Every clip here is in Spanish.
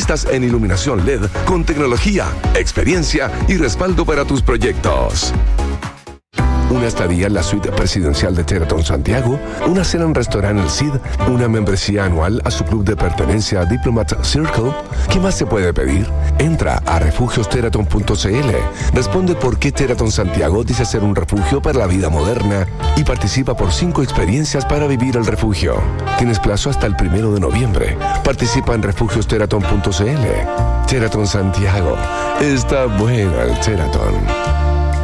especialistas en iluminación LED con tecnología, experiencia y respaldo para tus proyectos. Una estadía en la suite presidencial de Sheraton Santiago, una cena en restaurante El Cid, una membresía anual a su club de pertenencia Diplomat Circle. ¿Qué más se puede pedir? Entra a refugiossheraton.cl, responde por qué Sheraton Santiago dice ser un refugio para la vida moderna y participa por 5 experiencias para vivir el refugio. Tienes plazo hasta el 1 de noviembre. Participa en refugiossheraton.cl. Sheraton Santiago. Está bueno el Sheraton.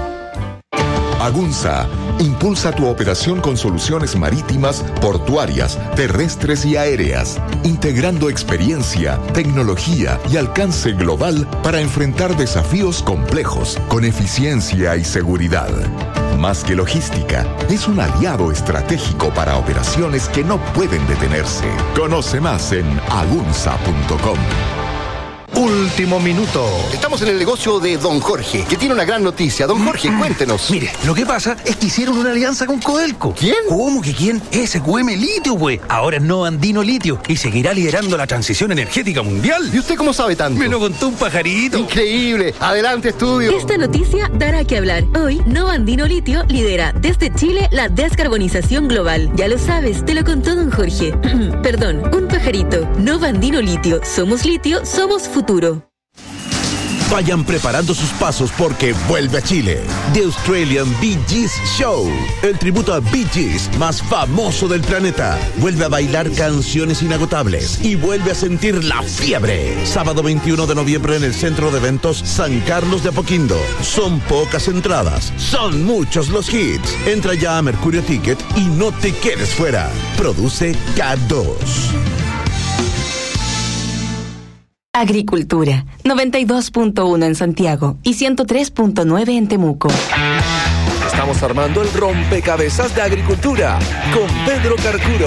Agunza impulsa tu operación con soluciones marítimas, portuarias, terrestres y aéreas, integrando experiencia, tecnología y alcance global para enfrentar desafíos complejos con eficiencia y seguridad. Más que logística, es un aliado estratégico para operaciones que no pueden detenerse. Conoce más en agunza.com. Último minuto. Estamos en el negocio de Don Jorge, que tiene una gran noticia. Don Jorge, cuéntenos. Mire, lo que pasa es que hicieron una alianza con Codelco. ¿Quién? ¿Cómo que quién? SQM Litio, güey. Ahora es Nova Andino Litio y seguirá liderando la transición energética mundial. ¿Y usted cómo sabe tanto? Me lo contó un pajarito. Increíble. Adelante, estudio. Esta noticia dará que hablar. Hoy, Nova Andino Litio lidera desde Chile la descarbonización global. Ya lo sabes, te lo contó Don Jorge. Perdón, un pajarito. Nova Andino Litio. Somos litio, somos futuro. Vayan preparando sus pasos porque vuelve a Chile The Australian Bee Gees Show, el tributo a Bee Gees más famoso del planeta. Vuelve a bailar canciones inagotables y vuelve a sentir la fiebre. Sábado 21 de noviembre en el Centro de Eventos San Carlos de Apoquindo. Son pocas entradas, son muchos los hits. Entra ya a Mercurio Ticket y no te quedes fuera. Produce K2. Agricultura, 92.1 en Santiago y 103.9 en Temuco. Estamos armando el rompecabezas de agricultura con Pedro Carcuro.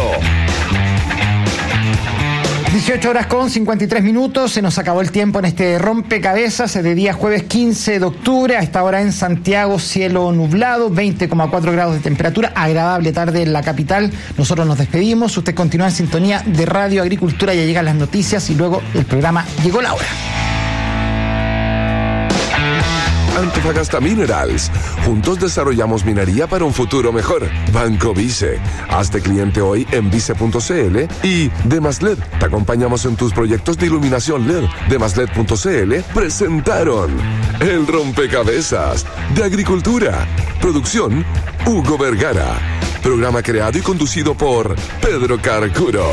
18 horas con 53 minutos, se nos acabó el tiempo en este rompecabezas de día jueves 15 de octubre, a esta hora en Santiago, cielo nublado, 20,4 grados de temperatura, agradable tarde en la capital. Nosotros nos despedimos, usted continúa en sintonía de Radio Agricultura, ya llegan las noticias y luego el programa Llegó la Hora. Antofagasta Minerals. Juntos desarrollamos minería para un futuro mejor. Banco Vice. Hazte cliente hoy en vice.cl y Demasled. Te acompañamos en tus proyectos de iluminación LED. Demasled.cl presentaron el rompecabezas de agricultura. Producción Hugo Vergara. Programa creado y conducido por Pedro Carcuro.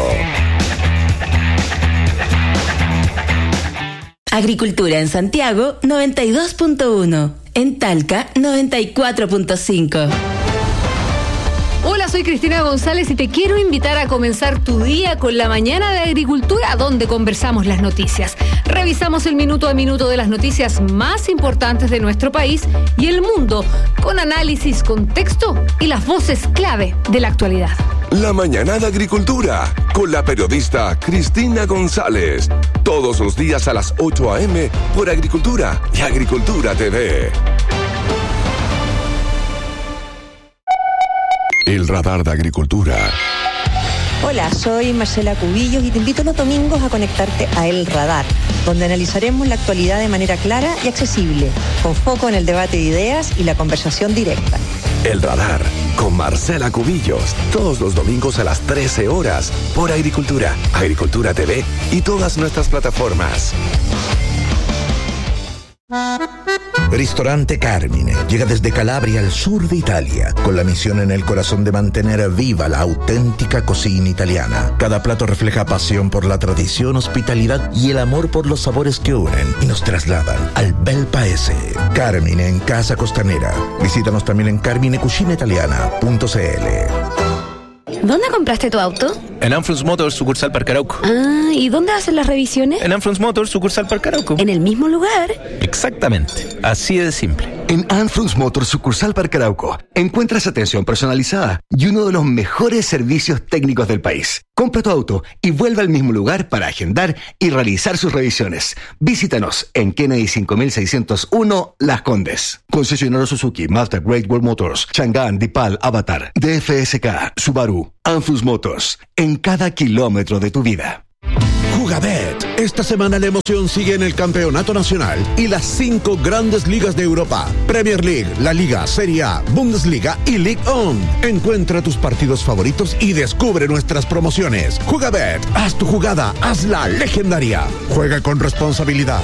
Agricultura en Santiago, 92.1. En Talca, 94.5. Hola, soy Cristina González y te quiero invitar a comenzar tu día con la mañana de agricultura, donde conversamos las noticias. Revisamos el minuto a minuto de las noticias más importantes de nuestro país y el mundo, con análisis, contexto y las voces clave de la actualidad. La mañana de agricultura con la periodista Cristina González. Todos los días a las 8 a.m. por Agricultura y Agricultura TV. El radar de agricultura. Hola, soy Marcela Cubillos y te invito los domingos a conectarte a El Radar, donde analizaremos la actualidad de manera clara y accesible, con foco en el debate de ideas y la conversación directa. El Radar con Marcela Cubillos, todos los domingos a las 13 horas por Agricultura, Agricultura TV y todas nuestras plataformas. Ristorante Carmine llega desde Calabria al sur de Italia, con la misión en el corazón de mantener viva la auténtica cocina italiana. Cada plato refleja pasión por la tradición, hospitalidad y el amor por los sabores que unen y nos trasladan al bel paese. Carmine en Casa Costanera. Visítanos también en carminecucinaitaliana.cl. ¿Dónde compraste tu auto? En Anfrunz Motors, sucursal Parque Arauco. Ah, ¿y dónde hacen las revisiones? En Anfrunz Motors, sucursal Parque Arauco. ¿En el mismo lugar? Exactamente, así de simple. En Anfrunz Motors, sucursal Parque Arauco, encuentras atención personalizada y uno de los mejores servicios técnicos del país. Compra tu auto y vuelve al mismo lugar para agendar y realizar sus revisiones. Visítanos en Kennedy 5601 Las Condes. Concesionario Suzuki, Mazda, Great Wall Motors, Chang'an, Dipal, Avatar, DFSK, Subaru, Anfrunz Motors, en cada kilómetro de tu vida. Jugabet. Esta semana la emoción sigue en el Campeonato Nacional y las 5 grandes ligas de Europa: Premier League, La Liga, Serie A, Bundesliga y Ligue 1. Encuentra tus partidos favoritos y descubre nuestras promociones. Jugabet, haz tu jugada, hazla legendaria. Juega con responsabilidad.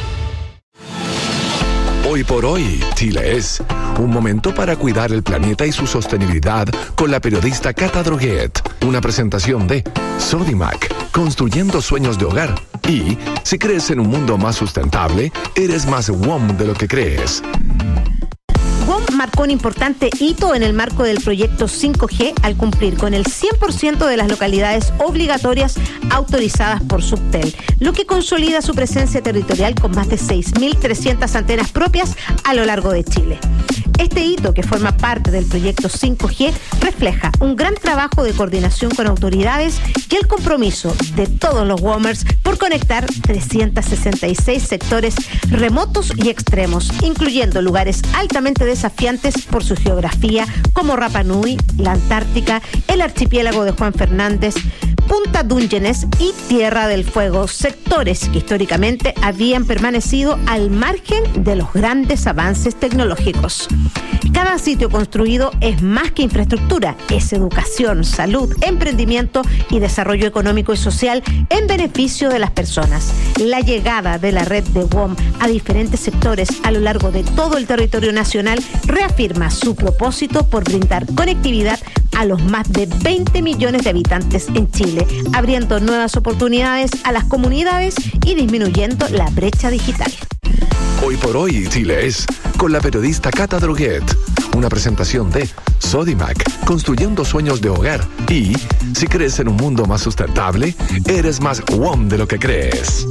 Hoy por hoy, Chile es un momento para cuidar el planeta y su sostenibilidad con la periodista Cata Droguet. Una presentación de Sodimac, construyendo sueños de hogar. Y si crees en un mundo más sustentable, eres más WOM de lo que crees. WOM marcó un importante hito en el marco del proyecto 5G al cumplir con el 100% de las localidades obligatorias autorizadas por Subtel, lo que consolida su presencia territorial con más de 6.300 antenas propias a lo largo de Chile. Este hito, que forma parte del proyecto 5G, refleja un gran trabajo de coordinación con autoridades y el compromiso de todos los WOMers por conectar 366 sectores remotos y extremos, incluyendo lugares altamente desafiantes por su geografía, como Rapa Nui, la Antártica, el archipiélago de Juan Fernández, Punta Dungeones y Tierra del Fuego, sectores que históricamente habían permanecido al margen de los grandes avances tecnológicos. Cada sitio construido es más que infraestructura, es educación, salud, emprendimiento y desarrollo económico y social en beneficio de las personas. La llegada de la red de WOM a diferentes sectores a lo largo de todo el territorio nacional reafirma su propósito por brindar conectividad a los más de 20 millones de habitantes en Chile, abriendo nuevas oportunidades a las comunidades y disminuyendo la brecha digital. Hoy por hoy, Chile es con la periodista Cata Droguet. Una presentación de Sodimac, construyendo sueños de hogar. Y si crees en un mundo más sustentable, eres más WOM de lo que crees.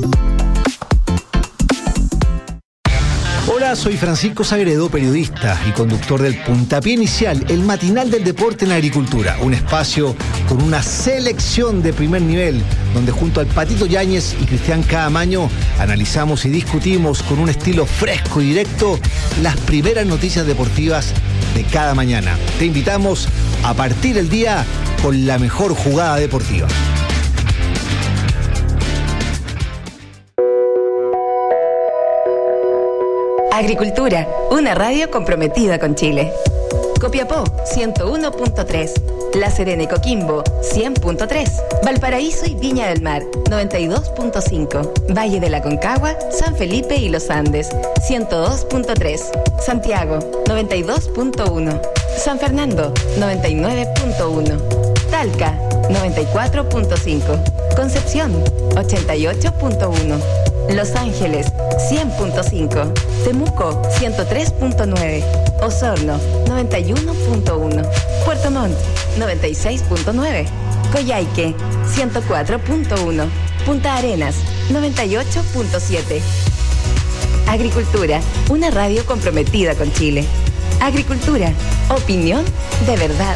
Hola, soy Francisco Sagredo, periodista y conductor del Puntapié Inicial, el matinal del deporte en agricultura. Un espacio con una selección de primer nivel, donde junto al Patito Yáñez y Cristian Caamaño analizamos y discutimos con un estilo fresco y directo las primeras noticias deportivas de cada mañana. Te invitamos a partir el día con la mejor jugada deportiva. Agricultura, una radio comprometida con Chile. Copiapó, 101.3. La Serena y Coquimbo, 100.3. Valparaíso y Viña del Mar, 92.5. Valle de la Concagua, San Felipe y Los Andes, 102.3. Santiago, 92.1. San Fernando, 99.1. Talca, 94.5. Concepción, 88.1. Los Ángeles, 100.5. Temuco, 103.9. Osorno, 91.1. Puerto Montt, 96.9. Coyhaique, 104.1. Punta Arenas, 98.7. Agricultura, una radio comprometida con Chile. Agricultura, opinión de verdad.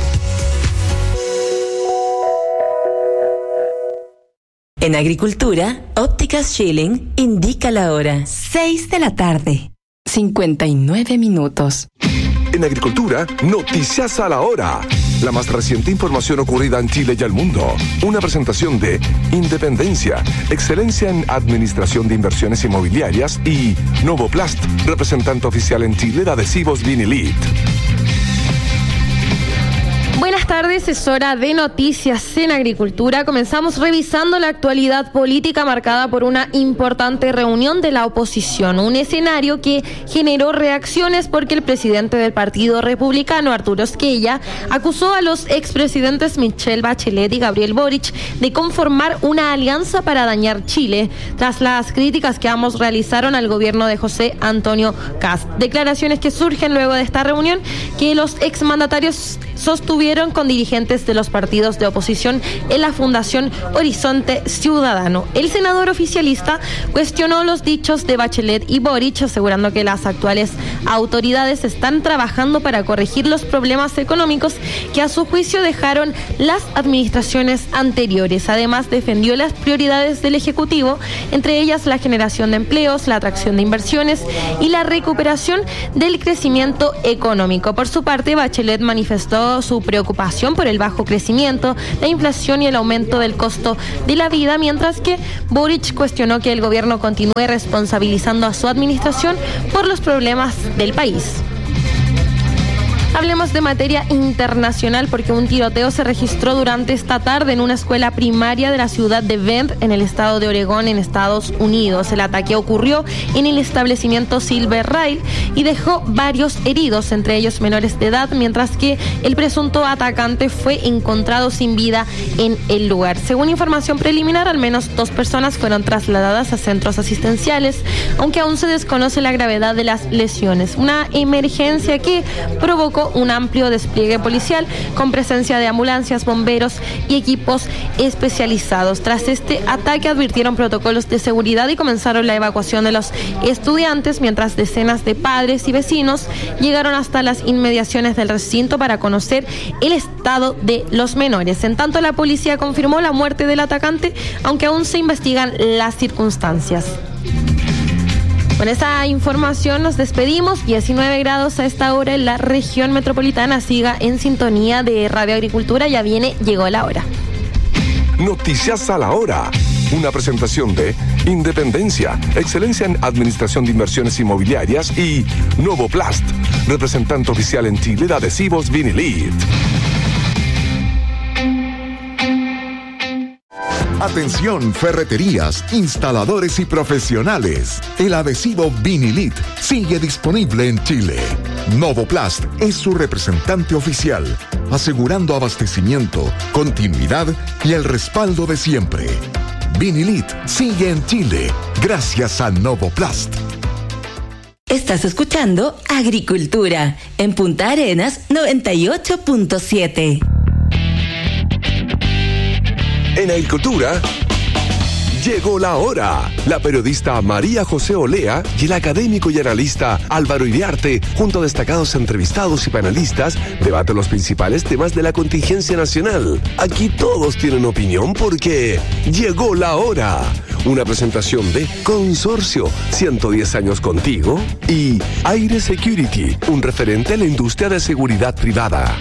En Agricultura, Ópticas Schilling indica la hora. 6 de la tarde, 59 minutos. En Agricultura, noticias a la hora. La más reciente información ocurrida en Chile y el mundo. Una presentación de Independencia, excelencia en administración de inversiones inmobiliarias, y Novoplast, representante oficial en Chile de adhesivos Vinilite. Buenas tardes, es hora de noticias en Agricultura. Comenzamos revisando la actualidad política marcada por una importante reunión de la oposición, un escenario que generó reacciones porque el presidente del Partido Republicano, Arturo Esquella, acusó a los expresidentes Michelle Bachelet y Gabriel Boric de conformar una alianza para dañar Chile, tras las críticas que ambos realizaron al gobierno de José Antonio Kast. Declaraciones que surgen luego de esta reunión que los exmandatarios sostuvieron con dirigentes de los partidos de oposición en la Fundación Horizonte Ciudadano. El senador oficialista cuestionó los dichos de Bachelet y Boric, asegurando que las actuales autoridades están trabajando para corregir los problemas económicos que a su juicio dejaron las administraciones anteriores. Además, defendió las prioridades del Ejecutivo, entre ellas la generación de empleos, la atracción de inversiones y la recuperación del crecimiento económico. Por su parte, Bachelet manifestó registró su preocupación por el bajo crecimiento, la inflación y el aumento del costo de la vida, mientras que Boric cuestionó que el gobierno continúe responsabilizando a su administración por los problemas del país. Hablemos de materia internacional porque un tiroteo se registró durante esta tarde en una escuela primaria de la ciudad de Bend, en el estado de Oregón, en Estados Unidos. El ataque ocurrió en el establecimiento Silver Rail y dejó varios heridos, entre ellos menores de edad, mientras que el presunto atacante fue encontrado sin vida en el lugar. Según información preliminar, al menos 2 personas fueron trasladadas a centros asistenciales, aunque aún se desconoce la gravedad de las lesiones. Una emergencia que provocó un amplio despliegue policial con presencia de ambulancias, bomberos y equipos especializados. Tras este ataque advirtieron protocolos de seguridad y comenzaron la evacuación de los estudiantes, mientras decenas de padres y vecinos llegaron hasta las inmediaciones del recinto para conocer el estado de los menores. En tanto, la policía confirmó la muerte del atacante, aunque aún se investigan las circunstancias. Con esa información nos despedimos. 19 grados a esta hora en la región metropolitana. Siga en sintonía de Radio Agricultura. Ya viene, llegó la hora. Noticias a la hora. Una presentación de Independencia, excelencia en administración de inversiones inmobiliarias, y Novoplast, representante oficial en Chile de adhesivos Vinilit. Atención, ferreterías, instaladores y profesionales. El adhesivo Vinilit sigue disponible en Chile. Novoplast es su representante oficial, asegurando abastecimiento, continuidad y el respaldo de siempre. Vinilit sigue en Chile gracias a Novoplast. Estás escuchando Agricultura en Punta Arenas 98.7. En Agricultura, llegó la hora. La periodista María José Olea y el académico y analista Álvaro Iriarte, junto a destacados entrevistados y panelistas, debaten los principales temas de la contingencia nacional. Aquí todos tienen opinión porque llegó la hora. Una presentación de Consorcio, 110 años contigo, y Aire Security, un referente a la industria de seguridad privada.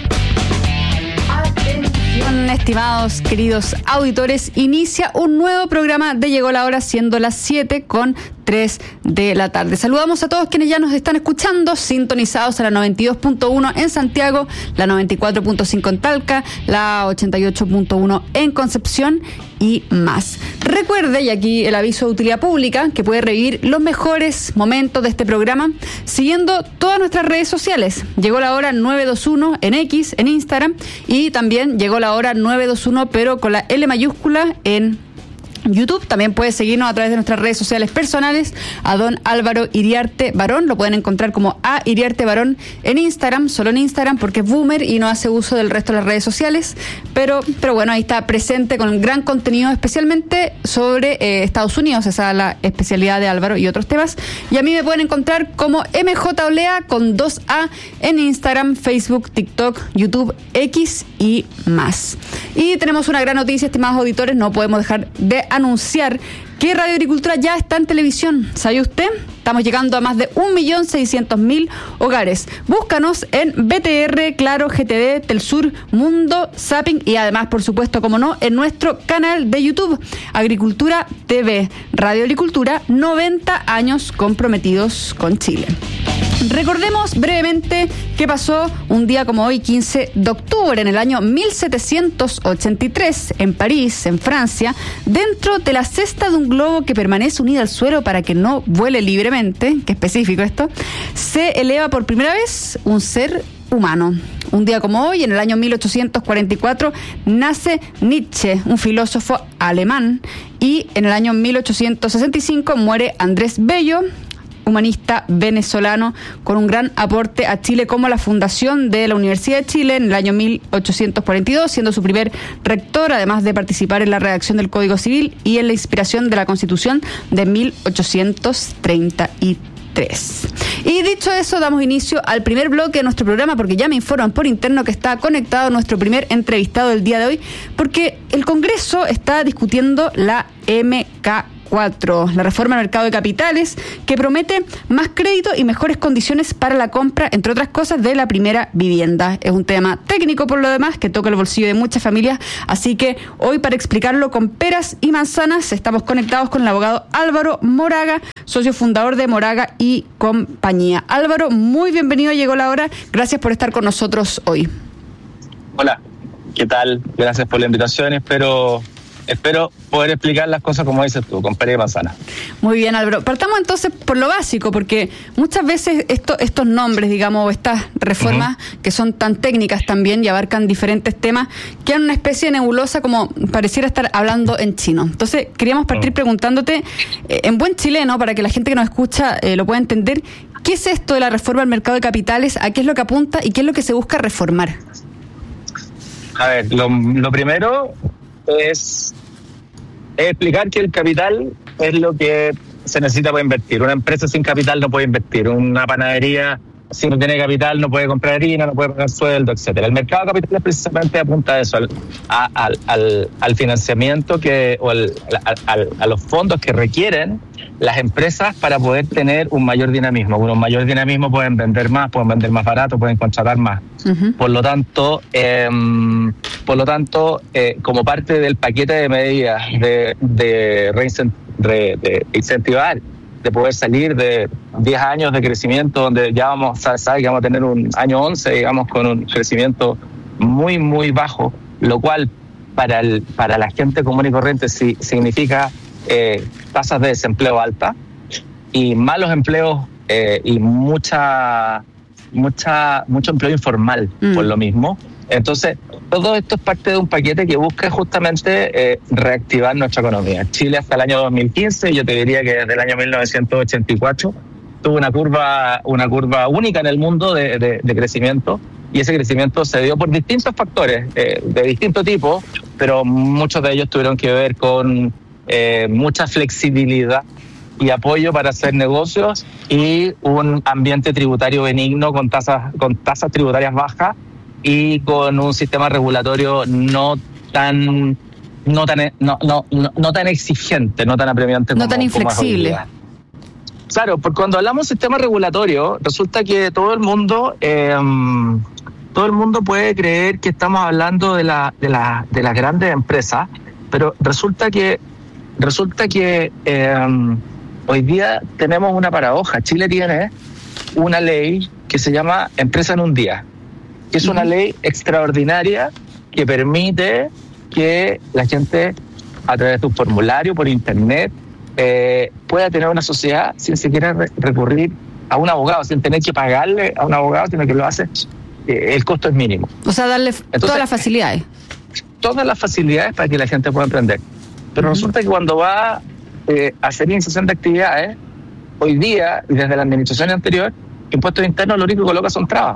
Estimados, queridos auditores, inicia un nuevo programa de Llegó la Hora, siendo las 7:03 de la tarde. Saludamos a todos quienes ya nos están escuchando, sintonizados a la 92.1 en Santiago, la 94.5 en Talca, la 88.1 en Concepción y más. Recuerde, y aquí el aviso de utilidad pública, que puede revivir los mejores momentos de este programa siguiendo todas nuestras redes sociales. Llegó la hora 921 en X, en Instagram, y también llegó la hora 921 pero con la L mayúscula en YouTube. También puede seguirnos a través de nuestras redes sociales personales, a don Álvaro Iriarte Barón. Lo pueden encontrar como a Iriarte Barón en Instagram, solo en Instagram porque es boomer y no hace uso del resto de las redes sociales, pero bueno, ahí está presente con gran contenido, especialmente sobre Estados Unidos. Esa es la especialidad de Álvaro y otros temas. Y a mí me pueden encontrar como MJ Olea con 2A en Instagram, Facebook, TikTok, YouTube, X y más. Y tenemos una gran noticia, estimados auditores. No podemos dejar de anunciar que Radio Agricultura ya está en televisión. ¿Sabe usted? Estamos llegando a más de 1.600.000 hogares. Búscanos en BTR, Claro, GTD, Telsur, Mundo, Zapping y además, por supuesto, como no, en nuestro canal de YouTube, Agricultura TV. Radio Agricultura, 90 años comprometidos con Chile. Recordemos brevemente qué pasó un día como hoy, 15 de octubre, en el año 1783, en París, en Francia, dentro de la cesta de un globo que permanece unido al suelo para que no vuele libremente, qué específico esto, se eleva por primera vez un ser humano. Un día como hoy, en el año 1844, nace Nietzsche, un filósofo alemán, y en el año 1865 muere Andrés Bello, humanista venezolano con un gran aporte a Chile, como la fundación de la Universidad de Chile en el año 1842, siendo su primer rector, además de participar en la redacción del Código Civil y en la inspiración de la Constitución de 1833. Y dicho eso, damos inicio al primer bloque de nuestro programa, porque ya me informan por interno que está conectado nuestro primer entrevistado del día de hoy, porque el Congreso está discutiendo la MK4. 4, la reforma al mercado de capitales, que promete más crédito y mejores condiciones para la compra, entre otras cosas, de la primera vivienda. Es un tema técnico, por lo demás, que toca el bolsillo de muchas familias, así que hoy, para explicarlo con peras y manzanas, estamos conectados con el abogado Álvaro Moraga, socio fundador de Moraga y Compañía. Álvaro, muy bienvenido a Llegó la Hora. Gracias por estar con nosotros hoy. Hola, ¿qué tal? Gracias por la invitación. Espero poder explicar las cosas como dices tú, con pera y manzana. Muy bien, Álvaro. Partamos entonces por lo básico, porque muchas veces estos nombres, digamos, estas reformas que son tan técnicas también y abarcan diferentes temas, quedan una especie de nebulosa, como pareciera estar hablando en chino. Entonces, queríamos partir preguntándote, en buen chileno, para que la gente que nos escucha lo pueda entender, ¿qué es esto de la reforma al mercado de capitales? ¿A qué es lo que apunta y qué es lo que se busca reformar? A ver, lo primero es explicar que el capital es lo que se necesita para invertir. Una empresa sin capital no puede invertir. Una panadería, si no tiene capital, no puede comprar harina, no puede pagar sueldo, etcétera. El mercado de capitales precisamente apunta a eso, al financiamiento a los fondos que requieren las empresas para poder tener un mayor dinamismo. Con un mayor dinamismo pueden vender más barato, pueden contratar más. Por lo tanto, como parte del paquete de medidas de incentivar, de poder salir de 10 años de crecimiento, donde ya vamos a tener un año 11, digamos, con un crecimiento muy, muy bajo, lo cual para la gente común y corriente significa tasas de desempleo altas y malos empleos y mucho empleo informal por lo mismo. Entonces, todo esto es parte de un paquete que busca justamente reactivar nuestra economía. Chile hasta el año 2015, yo te diría que desde el año 1984, tuvo una curva única en el mundo de crecimiento, y ese crecimiento se dio por distintos factores de distinto tipo, pero muchos de ellos tuvieron que ver con mucha flexibilidad y apoyo para hacer negocios y un ambiente tributario benigno con tasas tributarias bajas y con un sistema regulatorio no tan exigente, no tan apremiante, no tan inflexible. Claro, porque cuando hablamos de sistema regulatorio, resulta que todo el mundo puede creer que estamos hablando de las grandes empresas, pero resulta que hoy día tenemos una paradoja. Chile tiene una ley que se llama Empresa en un Día, que es una ley extraordinaria que permite que la gente, a través de un formulario, por internet, pueda tener una sociedad sin siquiera recurrir a un abogado, sin tener que pagarle a un abogado, sino que lo hace, el costo es mínimo. O sea, darle todas las facilidades. Todas las facilidades para que la gente pueda emprender. Pero resulta que cuando va a hacer iniciación de actividades, hoy día, y desde la administración anterior, Impuestos Internos lo único que coloca son trabas.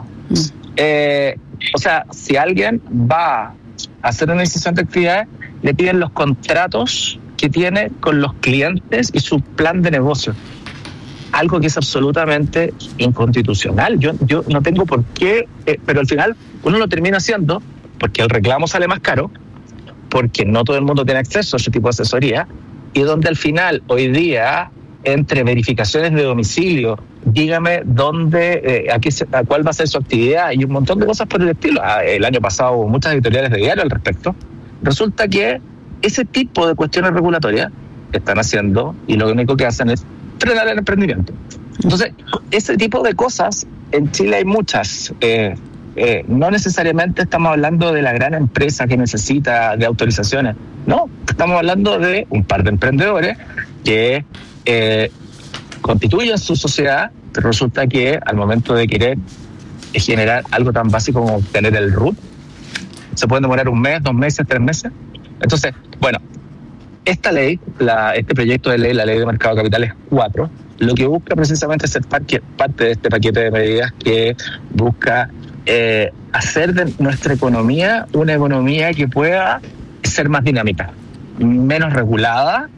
O sea, si alguien va a hacer una iniciación de actividades, le piden los contratos que tiene con los clientes y su plan de negocio. Algo que es absolutamente inconstitucional. Yo no tengo por qué, pero al final uno lo termina haciendo porque el reclamo sale más caro, porque no todo el mundo tiene acceso a ese tipo de asesoría, y donde al final, hoy día, entre verificaciones de domicilio, dígame dónde, a cuál va a ser su actividad y un montón de cosas por el estilo. El año pasado hubo muchas editoriales de diario al respecto. Resulta que ese tipo de cuestiones regulatorias están haciendo, y lo único que hacen es frenar el emprendimiento. Entonces, ese tipo de cosas, en Chile hay muchas. No necesariamente estamos hablando de la gran empresa que necesita de autorizaciones. No, estamos hablando de un par de emprendedores que constituyen su sociedad, pero resulta que al momento de querer generar algo tan básico como obtener el RUT, se pueden demorar 1 mes, 2 meses, 3 meses. Entonces, bueno, esta ley, este proyecto de ley, la Ley de Mercado de Capitales 4, lo que busca precisamente es ser parte de este paquete de medidas que busca hacer de nuestra economía una economía que pueda ser más dinámica, menos regulada,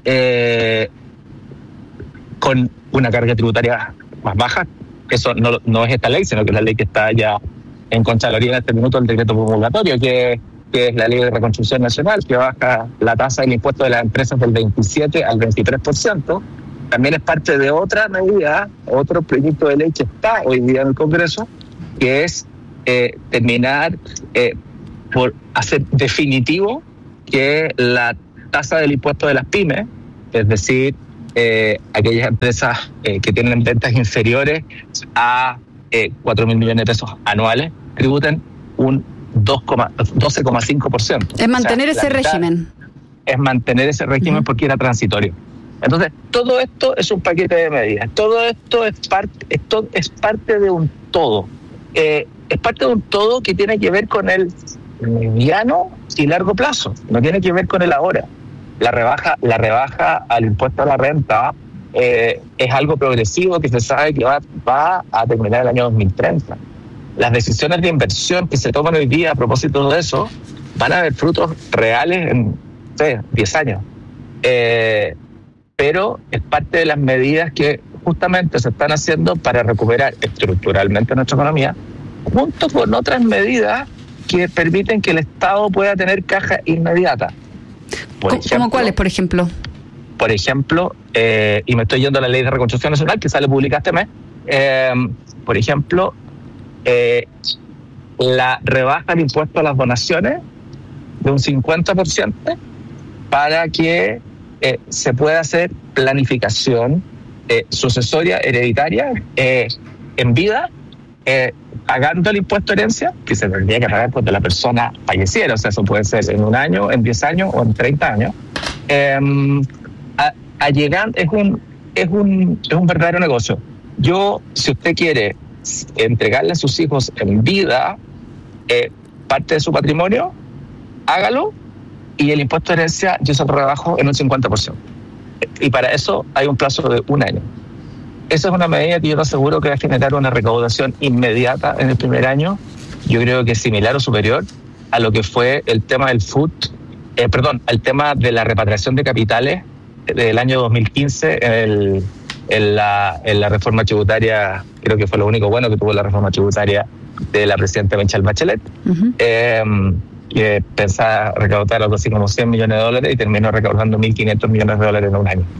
con una carga tributaria más baja. Eso no es esta ley, sino que es la ley que está ya en Contraloría en este minuto, el decreto promulgatorio, que que es la Ley de Reconstrucción Nacional, que baja la tasa del impuesto de las empresas del 27 al 23%. También es parte de otra medida, otro proyecto de ley que está hoy día en el Congreso, que es terminar por hacer definitivo que la tasa del impuesto de las pymes, es decir, aquellas empresas que tienen ventas inferiores a 4.000 millones de pesos anuales, tributen un 12,5%. Es mantener ese régimen. Es mantener ese régimen porque era transitorio. Entonces, todo esto es un paquete de medidas. Todo esto es parte de un todo. Es parte de un todo que tiene que ver con el mediano y largo plazo. No tiene que ver con el ahora. La rebaja al impuesto a la renta es algo progresivo que se sabe que va a terminar el año 2030. Las decisiones de inversión que se toman hoy día a propósito de eso van a haber frutos reales en 10 años. Pero es parte de las medidas que justamente se están haciendo para recuperar estructuralmente nuestra economía, junto con otras medidas que permiten que el Estado pueda tener caja inmediata. ¿Cómo cuáles, por ejemplo? Por ejemplo, y me estoy yendo a la Ley de Reconstrucción Nacional, que sale publicada este mes, por ejemplo, la rebaja del impuesto a las donaciones de un 50% para que se pueda hacer planificación sucesoria, hereditaria, en vida, pagando el impuesto de herencia, que se tendría que pagar cuando la persona falleciera. O sea, eso puede ser en 1 año, en 10 años o en 30 años. Es un verdadero negocio. Si usted quiere entregarle a sus hijos en vida parte de su patrimonio, hágalo, y el impuesto de herencia yo se lo rebajo en un 50%. Y para eso hay un plazo de 1 año. Esa es una medida que yo te aseguro que va a generar una recaudación inmediata en el primer año. Yo creo que es similar o superior a lo que fue el tema del el tema de la repatriación de capitales del año 2015 en la reforma tributaria. Creo que fue lo único bueno que tuvo la reforma tributaria de la presidenta Michelle Bachelet, que pensaba recaudar algo así como $100 millones y terminó recaudando $1.500 millones en 1 año.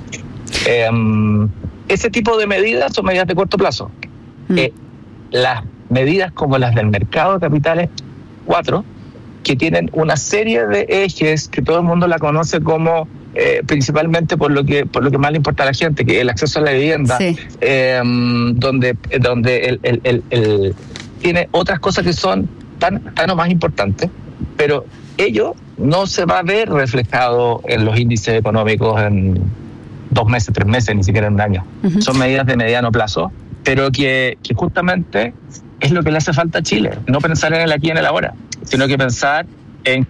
Ese tipo de medidas son medidas de corto plazo. Las medidas como las del mercado de capitales 4, que tienen una serie de ejes que todo el mundo la conoce como principalmente por lo que más le importa a la gente, que es el acceso a la vivienda, donde tiene otras cosas que son tan o más importantes, pero ello no se va a ver reflejado en los índices económicos en 2 meses, 3 meses, ni siquiera en 1 año. Son medidas de mediano plazo, pero que justamente es lo que le hace falta a Chile. No pensar en el aquí y en el ahora, sino que pensar en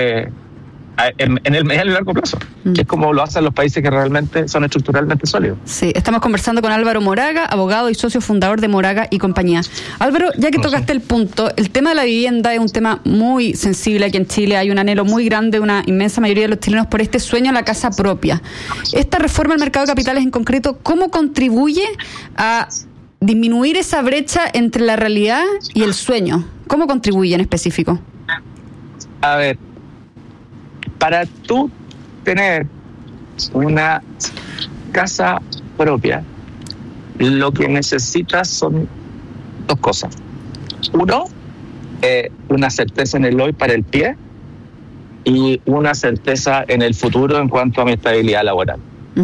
el mediano y largo plazo, que es como lo hacen los países que realmente son estructuralmente sólidos. Sí, estamos conversando con Álvaro Moraga, abogado y socio fundador de Moraga y compañía. Álvaro, ya que tocaste el punto, el tema de la vivienda es un tema muy sensible aquí en Chile. Hay un anhelo muy grande, una inmensa mayoría de los chilenos, por este sueño a la casa propia. Esta reforma al mercado de capitales en concreto, ¿cómo contribuye a disminuir esa brecha entre la realidad y el sueño? ¿Cómo contribuye en específico? A ver, para tú tener una casa propia, lo que necesitas son 2 cosas. 1, una certeza en el hoy para el pie, y una certeza en el futuro en cuanto a mi estabilidad laboral.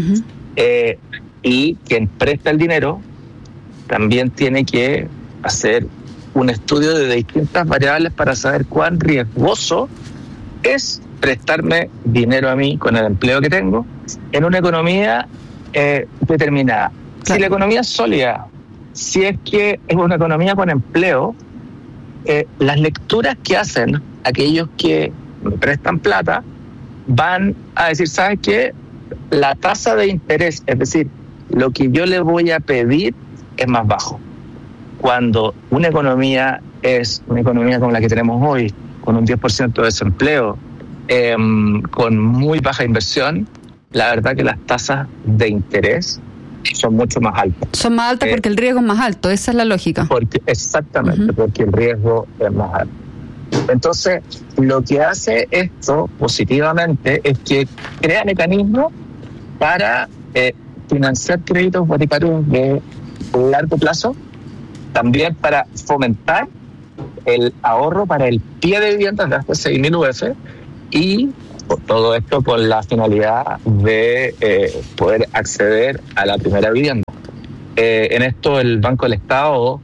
Y quien presta el dinero también tiene que hacer un estudio de distintas variables para saber cuán riesgoso es prestarme dinero a mí con el empleo que tengo en una economía determinada. Claro. Si la economía es sólida, si es que es una economía con empleo, las lecturas que hacen aquellos que me prestan plata van a decir, ¿sabes qué? La tasa de interés, es decir, lo que yo le voy a pedir es más bajo. Cuando una economía es una economía como la que tenemos hoy, con un 10% de desempleo, con muy baja inversión, la verdad que las tasas de interés son mucho más altas. Son más altas porque el riesgo es más alto, esa es la lógica. Exactamente, porque el riesgo es más alto. Entonces, lo que hace esto positivamente es que crea mecanismos para financiar créditos hipotecarios de largo plazo, también para fomentar el ahorro para el pie de viviendas de hasta 6.000 UF y todo esto con la finalidad de poder acceder a la primera vivienda. En esto el Banco del Estado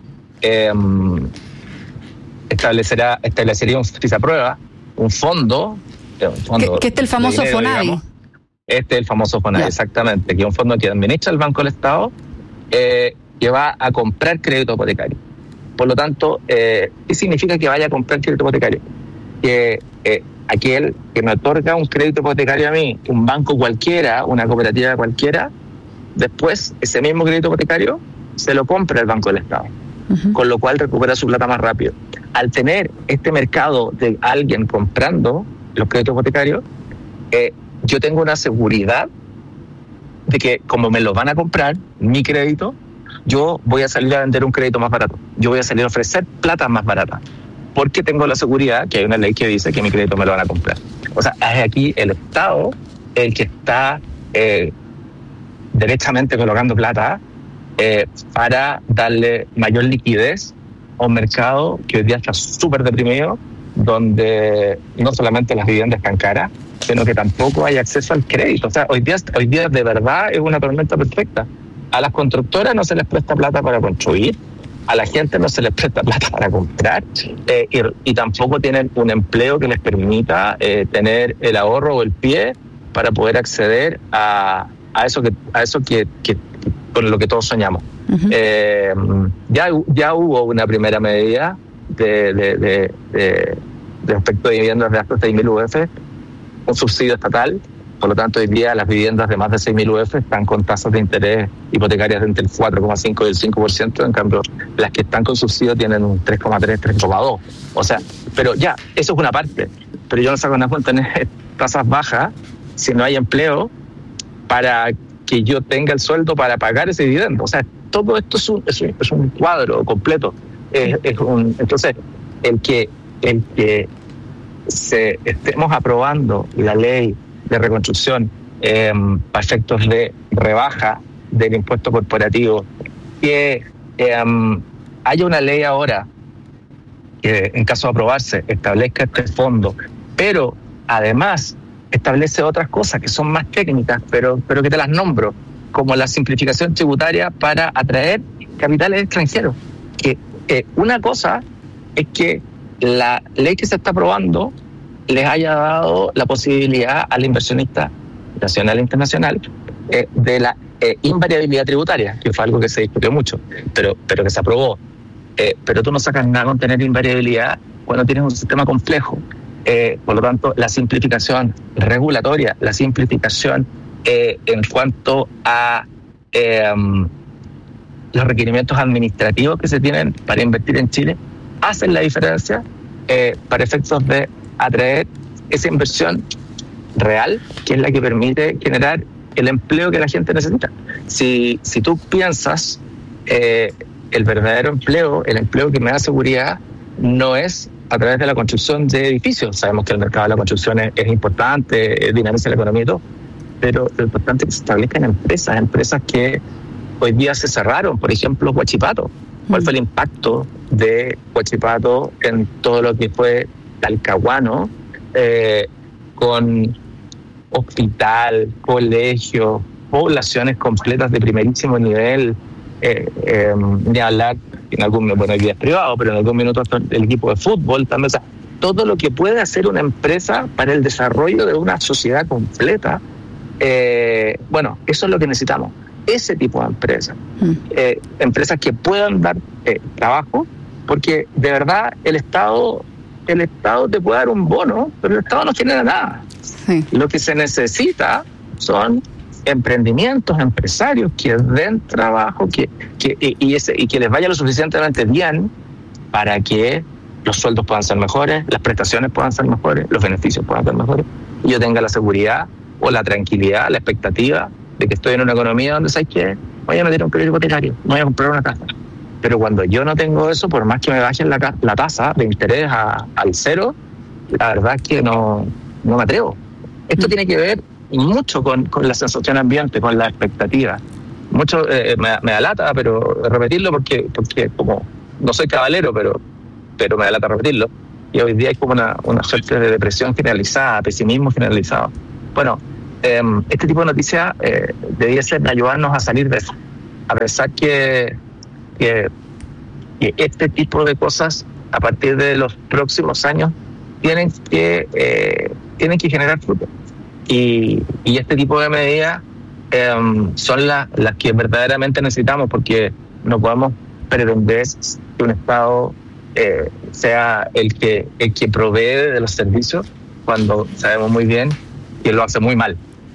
establecería un, si se aprueba, un fondo que este es el famoso dinero, FONAVI. Digamos. Este es el famoso FONAVI, exactamente, que es un fondo que administra el Banco del Estado, que va a comprar crédito hipotecario. Por lo tanto, ¿qué significa que vaya a comprar crédito hipotecario? Que aquel que me otorga un crédito hipotecario a mí, un banco cualquiera, una cooperativa cualquiera, después ese mismo crédito hipotecario se lo compra el Banco del Estado, con lo cual recupera su plata más rápido. Al tener este mercado de alguien comprando los créditos hipotecarios, yo tengo una seguridad de que como me lo van a comprar, mi crédito, yo voy a salir a vender un crédito más barato. Yo voy a salir a ofrecer plata más barata, porque tengo la seguridad que hay una ley que dice que mi crédito me lo van a comprar. O sea, es aquí el Estado el que está derechamente colocando plata para darle mayor liquidez a un mercado que hoy día está súper deprimido, donde no solamente las viviendas están caras, sino que tampoco hay acceso al crédito. O sea, hoy día de verdad es una tormenta perfecta. A las constructoras no se les presta plata para construir, a la gente no se les presta plata para comprar, y tampoco tienen un empleo que les permita tener el ahorro o el pie para poder acceder a eso que con lo que todos soñamos. Ya hubo una primera medida de respecto de viviendas de hasta 6.000 UF, un subsidio estatal. Por lo tanto, hoy día las viviendas de más de 6.000 UF están con tasas de interés hipotecarias de entre el 4,5 y el 5%, en cambio las que están con subsidio tienen un 3,3, 3,2. O sea, pero ya, eso es una parte. Pero yo no saco nada con tener tasas bajas si no hay empleo para que yo tenga el sueldo para pagar ese dividendo. O sea, todo esto es un cuadro completo. Entonces, el que estemos aprobando la ley de reconstrucción para efectos de rebaja del impuesto corporativo, que haya una ley ahora que en caso de aprobarse establezca este fondo, pero además establece otras cosas que son más técnicas, pero que te las nombro, como la simplificación tributaria para atraer capitales extranjeros. Que una cosa es que la ley que se está aprobando les haya dado la posibilidad al inversionista nacional e internacional de la invariabilidad tributaria, que fue algo que se discutió mucho, pero que se aprobó. Pero tú no sacas nada con tener invariabilidad cuando tienes un sistema complejo. Por lo tanto, la simplificación regulatoria, la simplificación en cuanto a los requerimientos administrativos que se tienen para invertir en Chile, hacen la diferencia para efectos de atraer esa inversión real, que es la que permite generar el empleo que la gente necesita. Si tú piensas, el verdadero empleo, el empleo que me da seguridad, no es a través de la construcción de edificios. Sabemos que el mercado de la construcción es importante, dinamiza la economía y todo, pero lo importante es que se establezcan empresas que hoy día se cerraron. Por ejemplo, Huachipato. ¿Cuál fue el impacto de Huachipato en todo lo que fue Talcahuano, con hospital, colegio, poblaciones completas de primerísimo nivel, ni hablar en algún minuto, hoy día es privado, pero en algún minuto el equipo de fútbol también? O sea, todo lo que puede hacer una empresa para el desarrollo de una sociedad completa, bueno, eso es lo que necesitamos, ese tipo de empresas. Empresas que puedan dar trabajo, porque de verdad el Estado te puede dar un bono, pero el Estado no genera nada. Sí. Lo que se necesita son emprendimientos, empresarios que den trabajo, y que les vaya lo suficientemente bien para que los sueldos puedan ser mejores, las prestaciones puedan ser mejores, los beneficios puedan ser mejores, y yo tenga la seguridad o la tranquilidad, la expectativa de que estoy en una economía donde, ¿sabes qué? Voy a meter un crédito hipotecario, no voy a comprar una casa. Pero cuando yo no tengo eso, por más que me bajen la tasa de interés al cero, la verdad es que no me atrevo. Esto tiene que ver mucho con la sensación ambiente, con la expectativa. Mucho me da lata, pero repetirlo porque como no soy caballero, pero me da lata repetirlo. Y hoy día hay como una suerte de depresión generalizada, pesimismo generalizado. Bueno, este tipo de noticias debiesen ayudarnos a salir de eso. A pesar que este tipo de cosas, a partir de los próximos años, tienen que generar fruto. Y este tipo de medidas son las que verdaderamente necesitamos, porque no podemos pretender que un Estado sea el que provee de los servicios cuando sabemos muy bien que lo hace muy mal.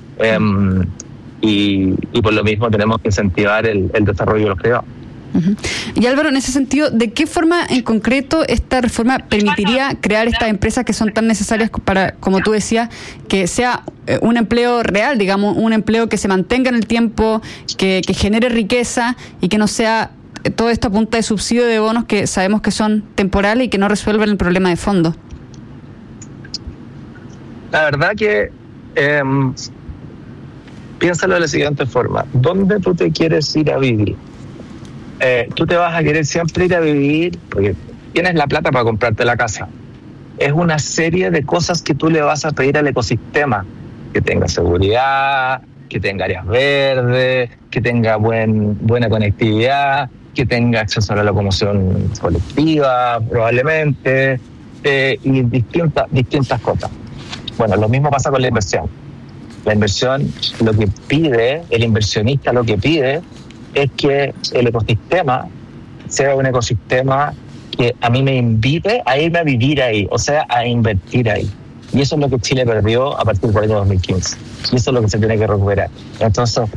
Y por lo mismo tenemos que incentivar el desarrollo de los privados. Y Álvaro, en ese sentido, ¿de qué forma en concreto esta reforma permitiría crear estas empresas que son tan necesarias para, como tú decías, que sea un empleo real, digamos, un empleo que se mantenga en el tiempo, que genere riqueza y que no sea todo esto a punta de subsidio de bonos que sabemos que son temporales y que no resuelven el problema de fondo? La verdad que piénsalo de la siguiente forma: ¿dónde tú te quieres ir a vivir? Tú te vas a querer siempre ir a vivir porque tienes la plata para comprarte la casa. Es una serie de cosas que tú le vas a pedir al ecosistema: que tenga seguridad, que tenga áreas verdes, que tenga buena conectividad, que tenga acceso a la locomoción colectiva, probablemente, y distintas cosas. Bueno, lo mismo pasa con la inversión. La inversión, lo que pide, el inversionista lo que pide es que el ecosistema sea un ecosistema que a mí me invite a irme a vivir ahí, o sea, a invertir ahí. Y eso es lo que Chile perdió a partir del año 2015. Y eso es lo que se tiene que recuperar. Entonces,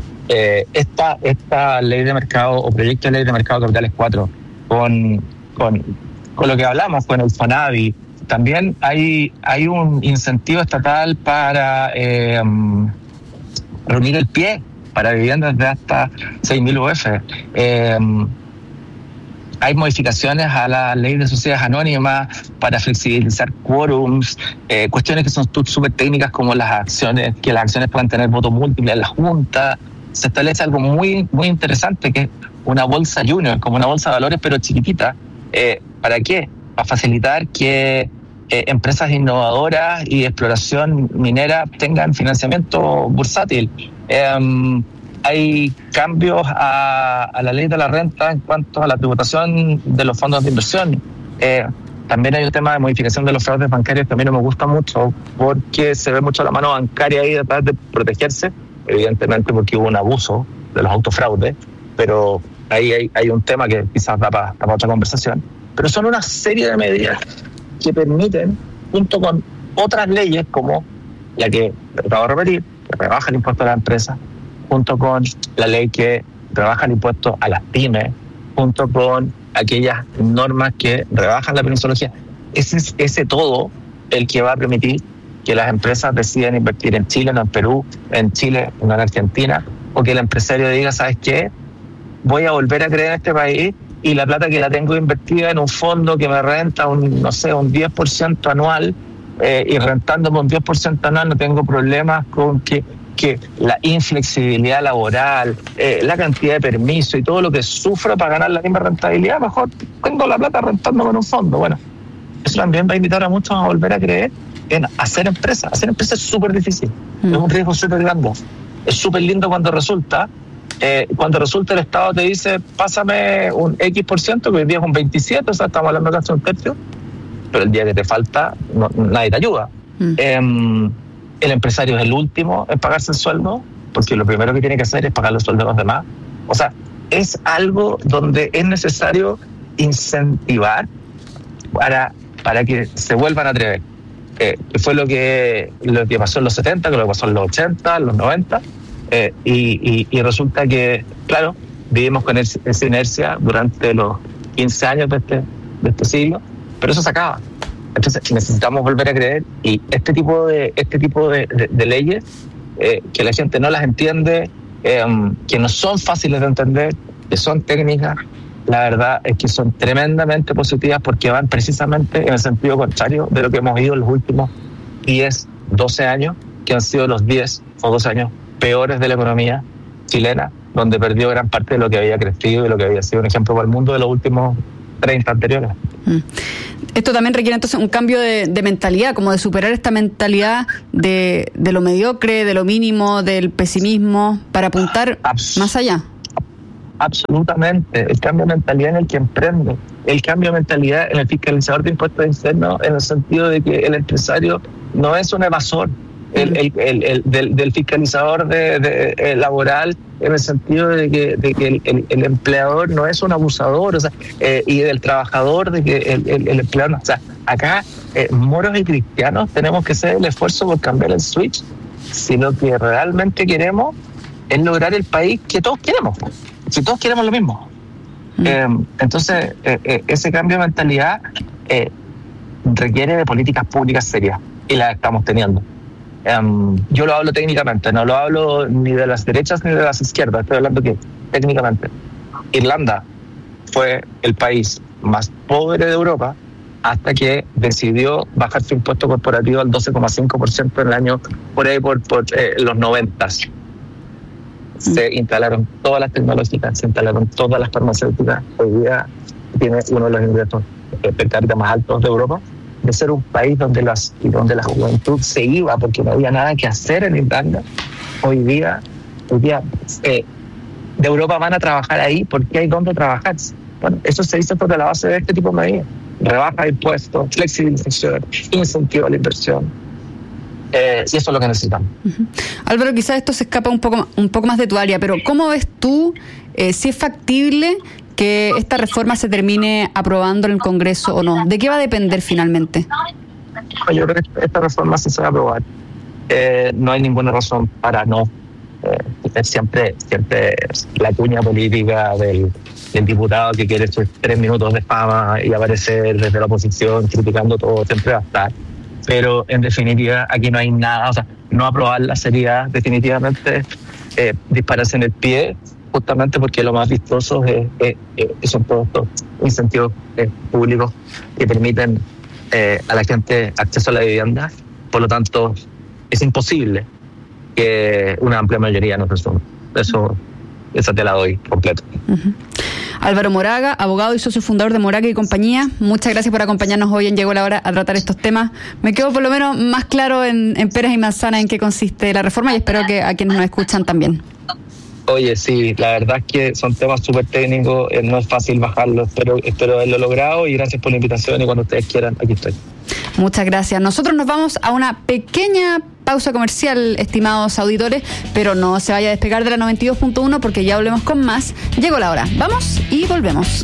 esta ley de mercado o proyecto de ley de mercado de capitales 4, con lo que hablamos, con el FONAVI, también hay un incentivo estatal para reunir el pie para viviendas de hasta 6.000 UF. Hay modificaciones a la ley de sociedades anónimas para flexibilizar quórums, cuestiones que son súper técnicas, como que las acciones puedan tener voto múltiple en la Junta. Se establece algo muy, muy interesante, que es una bolsa junior, como una bolsa de valores, pero chiquitita. ¿Para qué? Para facilitar que empresas innovadoras y de exploración minera tengan financiamiento bursátil. Hay cambios a la ley de la renta en cuanto a la tributación de los fondos de inversión. También hay un tema de modificación de los fraudes bancarios que a mí no me gusta mucho, porque se ve mucho la mano bancaria ahí detrás de protegerse, evidentemente porque hubo un abuso de los autofraudes, pero ahí hay un tema que quizás da para otra conversación. Pero son una serie de medidas que permiten, junto con otras leyes como la que acabo de repetir, que rebaja el impuesto a la empresa, junto con la ley que rebaja el impuesto a las pymes, junto con aquellas normas que rebajan la permisología. Ese todo el que va a permitir que las empresas decidan invertir en Chile, no en Perú, en Chile, no en Argentina, o que el empresario diga, ¿sabes qué? Voy a volver a creer en este país y la plata que la tengo invertida en un fondo que me renta un 10% anual, y rentándome un 10% anual no tengo problemas con que la inflexibilidad laboral, la cantidad de permiso y todo lo que sufro para ganar la misma rentabilidad, mejor tengo la plata rentándome en un fondo. Bueno, eso también va a invitar a muchos a volver a creer en hacer empresa. Hacer empresa es súper difícil, es un riesgo súper grande. Es súper lindo cuando resulta. Cuando resulta, el Estado te dice, pásame un X%, que hoy día es un 27%, o sea, estamos hablando casi de un tercio, pero el día que te falta, nadie te ayuda. El empresario es el último en pagarse el sueldo, porque lo primero que tiene que hacer es pagar los sueldos de los demás. O sea, es algo donde es necesario incentivar para que se vuelvan a atrever. Que fue lo que pasó en los 70, que lo que pasó en los 80, en los 90, y resulta que, claro, vivimos con esa inercia durante los 15 años de este siglo, pero eso se acaba. Entonces necesitamos volver a creer, y este tipo de leyes, que la gente no las entiende, que no son fáciles de entender, que son técnicas, la verdad es que son tremendamente positivas porque van precisamente en el sentido contrario de lo que hemos ido en los últimos 10, 12 años, que han sido los 10 o 12 años peores de la economía chilena, donde perdió gran parte de lo que había crecido y lo que había sido un ejemplo para el mundo de los últimos 30 anteriores. Esto también requiere entonces un cambio de mentalidad, como de superar esta mentalidad de lo mediocre, de lo mínimo, del pesimismo, para apuntar más allá. Absolutamente, el cambio de mentalidad en el que emprende, el cambio de mentalidad en el fiscalizador de impuestos internos, en el sentido de que el empresario no es un evasor, del fiscalizador laboral, en el sentido de que el empleador no es un abusador, o sea, y del trabajador, de que el empleador no. O sea, acá moros y cristianos tenemos que hacer el esfuerzo por cambiar el switch si lo que realmente queremos es lograr el país que todos queremos, si todos queremos lo mismo. Entonces ese cambio de mentalidad requiere de políticas públicas serias, y las estamos teniendo. Yo lo hablo técnicamente, no lo hablo ni de las derechas ni de las izquierdas, estoy hablando que técnicamente Irlanda fue el país más pobre de Europa hasta que decidió bajar su impuesto corporativo al 12,5% en el año por ahí por los 90. Se instalaron todas las tecnológicas, se instalaron todas las farmacéuticas. Hoy día tiene uno de los ingresos per cápita más altos de Europa, de ser un país donde la juventud se iba porque no había nada que hacer en Irlanda. Hoy día de Europa van a trabajar ahí porque hay donde trabajar. Bueno, eso se hizo sobre la base de este tipo de medidas: rebaja de impuestos, flexibilización, incentivo a la inversión. Y eso es lo que necesitamos. Álvaro, quizás esto se escapa un poco más de tu área, pero ¿cómo ves tú si es factible que esta reforma se termine aprobando en el Congreso o no? ¿De qué va a depender finalmente? Yo creo que esta reforma sí se va a aprobar. No hay ninguna razón para no. Siempre la cuña política del diputado que quiere sus 3 minutos de fama y aparecer desde la oposición criticando todo, siempre va a estar. Pero en definitiva aquí no hay nada, o sea, no aprobarla sería definitivamente dispararse en el pie, justamente porque lo más vistoso son todos estos incentivos públicos que permiten a la gente acceso a la vivienda. Por lo tanto, es imposible que una amplia mayoría nos resuelva. Esa te la doy completa. Álvaro Moraga, abogado y socio fundador de Moraga y Compañía, muchas gracias por acompañarnos hoy en Llegó la Hora a tratar estos temas. Me quedo por lo menos más claro en peras y manzanas en qué consiste la reforma, y espero que a quienes nos escuchan también. Oye, sí, la verdad es que son temas súper técnicos, no es fácil bajarlos, pero espero haberlo logrado, y gracias por la invitación, y cuando ustedes quieran, aquí estoy. Muchas gracias. Nosotros nos vamos a una pequeña pausa comercial, estimados auditores, pero no se vaya a despegar de la 92.1 porque ya volvemos con más. Llegó la hora. Vamos y volvemos.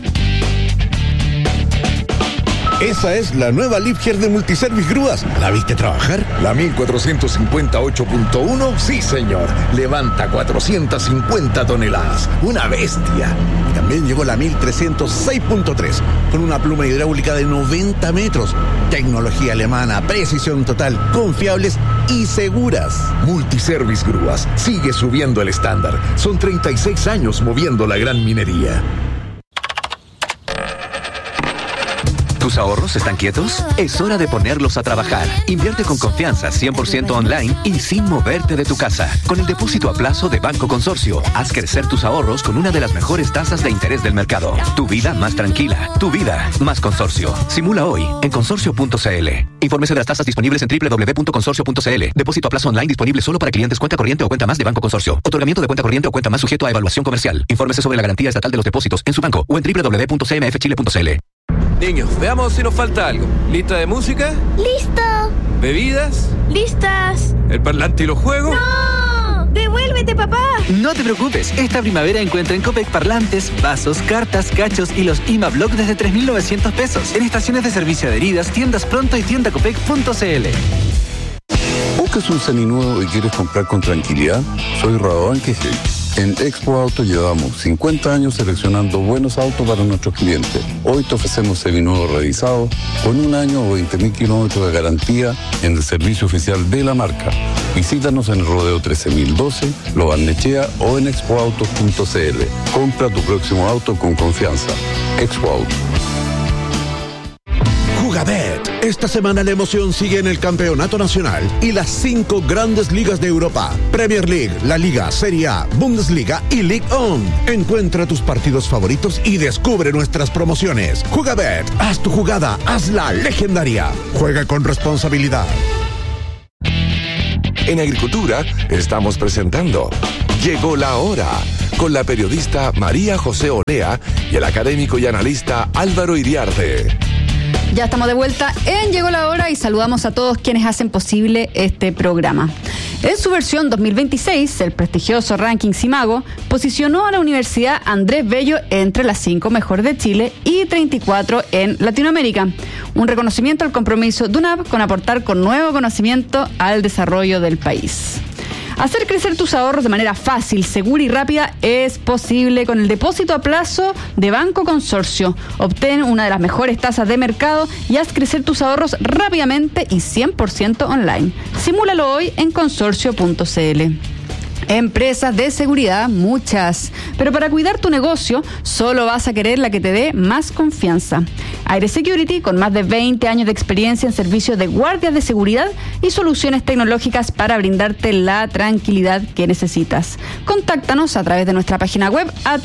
Esa es la nueva Liebherr de Multiservice Grúas. ¿La viste trabajar? La 1458.1, sí señor. Levanta 450 toneladas. Una bestia. También llegó la 1306.3, con una pluma hidráulica de 90 metros. Tecnología alemana, precisión total, confiables y seguras. Multiservice Grúas sigue subiendo el estándar. Son 36 años moviendo la gran minería. ¿Tus ahorros están quietos? Es hora de ponerlos a trabajar. Invierte con confianza, 100% online y sin moverte de tu casa. Con el depósito a plazo de Banco Consorcio, haz crecer tus ahorros con una de las mejores tasas de interés del mercado. Tu vida más tranquila, tu vida más Consorcio. Simula hoy en consorcio.cl. Infórmese de las tasas disponibles en www.consorcio.cl. Depósito a plazo online disponible solo para clientes cuenta corriente o cuenta más de Banco Consorcio. Otorgamiento de cuenta corriente o cuenta más sujeto a evaluación comercial. Infórmese sobre la garantía estatal de los depósitos en su banco o en www.cmfchile.cl. Niños, veamos si nos falta algo. ¿Lista de música? ¡Listo! ¿Bebidas? ¡Listas! ¿El parlante y los juegos? ¡No! ¡Devuélvete, papá! No te preocupes, esta primavera encuentra en Copec parlantes, vasos, cartas, cachos y los IMA-Block desde 3.900 pesos. En estaciones de servicio adheridas, tiendas Pronto y tiendacopec.cl. ¿Buscas un seminuevo y quieres comprar con tranquilidad? Soy Rabobank Hedge. En Expo Auto llevamos 50 años seleccionando buenos autos para nuestros clientes. Hoy te ofrecemos seminuevos revisados con 1 año o 20.000 kilómetros de garantía en el servicio oficial de la marca. Visítanos en el Rodeo 13012, Lo Barnechea o en expoautos.cl. Compra tu próximo auto con confianza. Expo Auto. Jugabet. Esta semana la emoción sigue en el Campeonato Nacional y las 5 grandes ligas de Europa. Premier League, La Liga, Serie A, Bundesliga y Ligue 1. Encuentra tus partidos favoritos y descubre nuestras promociones. Jugabet. Haz tu jugada, hazla legendaria. Juega con responsabilidad. En Agricultura estamos presentando Llegó la Hora con la periodista María José Olea y el académico y analista Álvaro Iriarte. Ya estamos de vuelta en Llegó la Hora y saludamos a todos quienes hacen posible este programa. En su versión 2026, el prestigioso ranking Simago posicionó a la Universidad Andrés Bello entre las 5 mejores de Chile y 34 en Latinoamérica. Un reconocimiento al compromiso de UNAP con aportar con nuevo conocimiento al desarrollo del país. Hacer crecer tus ahorros de manera fácil, segura y rápida es posible con el depósito a plazo de Banco Consorcio. Obtén una de las mejores tasas de mercado y haz crecer tus ahorros rápidamente y 100% online. Simúlalo hoy en consorcio.cl. Empresas de seguridad, muchas. Pero para cuidar tu negocio, solo vas a querer la que te dé más confianza. Aire Security, con más de 20 años de experiencia en servicios de guardias de seguridad y soluciones tecnológicas para brindarte la tranquilidad que necesitas. Contáctanos a través de nuestra página web a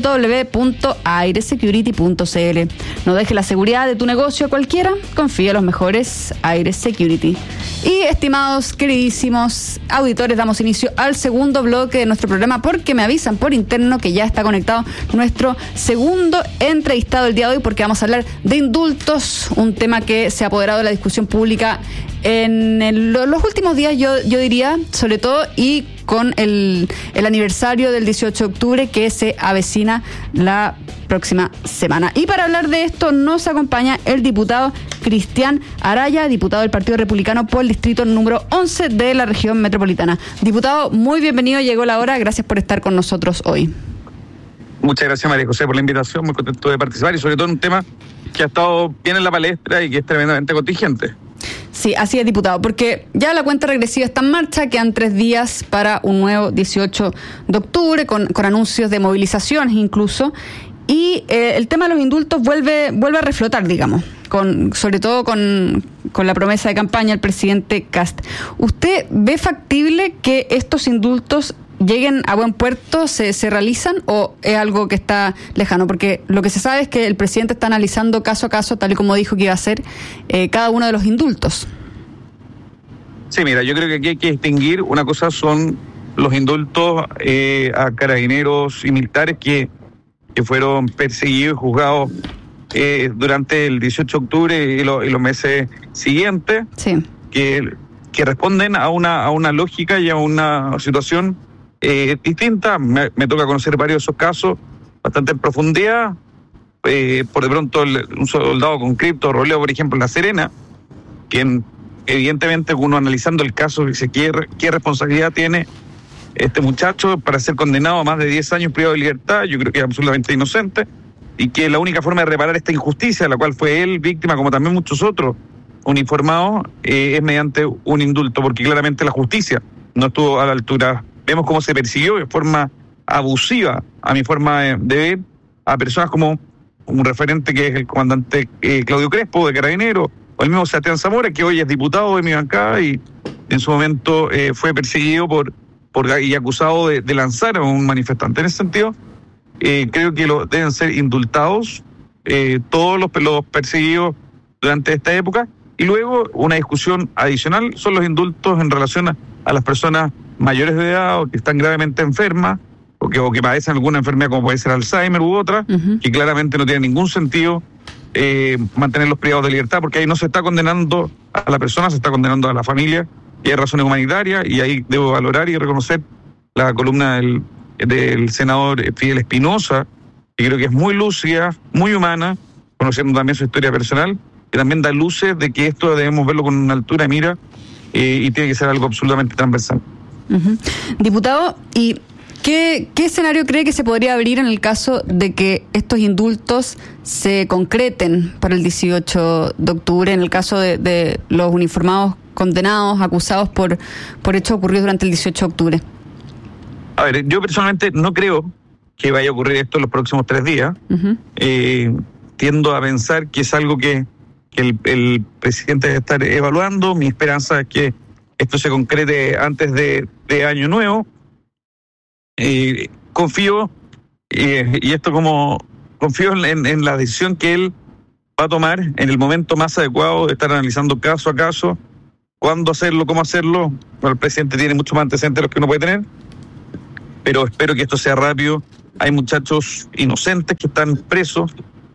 www.airesecurity.cl. No dejes la seguridad de tu negocio a cualquiera, confía en los mejores. Aire Security. Y estimados, queridísimos auditores, damos inicio al segundo bloque de nuestro programa porque me avisan por interno que ya está conectado nuestro segundo entrevistado el día de hoy porque vamos a hablar de indultos, un tema que se ha apoderado de la discusión pública en los últimos días, yo diría, sobre todo, y con el aniversario del 18 de octubre que se avecina la próxima semana. Y para hablar de esto nos acompaña el diputado Cristian Araya, diputado del Partido Republicano por el distrito número 11 de la región metropolitana. Diputado, muy bienvenido, llegó la hora, gracias por estar con nosotros hoy. Muchas gracias, María José, por la invitación, muy contento de participar y sobre todo en un tema que ha estado bien en la palestra y que es tremendamente contingente. Sí, así es, diputado, porque ya la cuenta regresiva está en marcha, quedan 3 días para un nuevo 18 de octubre, con anuncios de movilizaciones incluso, y el tema de los indultos vuelve a reflotar, digamos, sobre todo con la promesa de campaña del presidente Kast. ¿Usted ve factible que estos indultos lleguen a buen puerto, se realizan, o es algo que está lejano? Porque lo que se sabe es que el presidente está analizando caso a caso, tal y como dijo que iba a hacer, cada uno de los indultos. Sí, mira, yo creo que aquí hay que distinguir. Una cosa son los indultos a carabineros y militares que fueron perseguidos y juzgados durante el 18 de octubre y los meses siguientes, sí, que responden a una lógica y a una situación distinta. Me toca conocer varios de esos casos bastante en profundidad. Por de pronto un soldado con cripto roleo, por ejemplo, en La Serena, quien evidentemente uno analizando el caso dice qué responsabilidad tiene este muchacho para ser condenado a más de 10 años privado de libertad. Yo creo que es absolutamente inocente y que la única forma de reparar esta injusticia, de la cual fue él víctima, como también muchos otros uniformados, es mediante un indulto, porque claramente la justicia no estuvo a la altura. Vemos cómo se persiguió de forma abusiva, a mi forma de ver, a personas como un referente que es el comandante Claudio Crespo de Carabineros, o el mismo Sebastián Zamora, que hoy es diputado de mi bancada y en su momento fue perseguido y acusado de lanzar a un manifestante. En ese sentido, creo que deben ser indultados todos los perseguidos durante esta época. Y luego una discusión adicional son los indultos en relación a las personas mayores de edad o que están gravemente enfermas o que padecen alguna enfermedad como puede ser Alzheimer u otra, que claramente no tiene ningún sentido mantenerlos privados de libertad, porque ahí no se está condenando a la persona, se está condenando a la familia, y hay razones humanitarias, y ahí debo valorar y reconocer la columna del senador Fidel Espinosa, que creo que es muy lúcida, muy humana, conociendo también su historia personal, que también da luces de que esto debemos verlo con una altura de mira y tiene que ser algo absolutamente transversal. Diputado, y ¿Qué escenario cree que se podría abrir en el caso de que estos indultos se concreten para el 18 de octubre, en el caso de los uniformados condenados, acusados por hechos ocurridos durante el 18 de octubre? A ver, yo personalmente no creo que vaya a ocurrir esto en los próximos 3 días. Uh-huh. Tiendo a pensar que es algo que el presidente debe estar evaluando. Mi esperanza es que esto se concrete antes de Año Nuevo. Confío en la decisión que él va a tomar en el momento más adecuado de estar analizando caso a caso, cuándo hacerlo, cómo hacerlo. Bueno, el presidente tiene mucho más antecedentes de los que uno puede tener, pero espero que esto sea rápido. Hay muchachos inocentes que están presos